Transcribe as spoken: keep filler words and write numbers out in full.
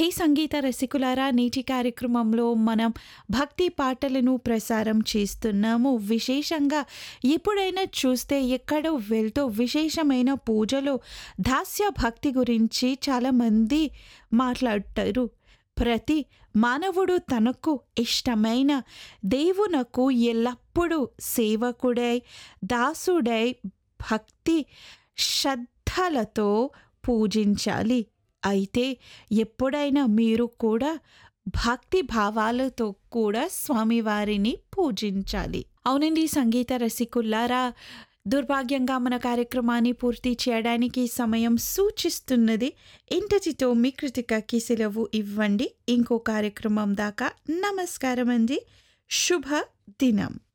సంగీత రసికులారా, నేటి కార్యక్రమంలో మనం భక్తి పాటలను ప్రసారం చేస్తున్నాము. విశేషంగా ఎప్పుడైనా చూస్తే ఎక్కడో వెళ్తూ విశేషమైన పూజలో దాస్య భక్తి గురించి చాలామంది మాట్లాడతారు. ప్రతి మానవుడు తనకు ఇష్టమైన దేవునకు ఎల్లప్పుడూ సేవకుడై, దాసుడై భక్తి శ్రద్ధలతో పూజించాలి. అయితే ఎప్పుడైనా మీరు కూడా భక్తి భావాలతో కూడా స్వామివారిని పూజించాలి. అవునండి సంగీత రసికులారా, దుర్భాగ్యంగా మన కార్యక్రమాన్ని పూర్తి చేయడానికి సమయం సూచిస్తున్నది. ఇంతటితో మీ కృతికకి సెలవు ఇవ్వండి. ఇంకో కార్యక్రమం దాకా నమస్కారం అండి. శుభ దినం.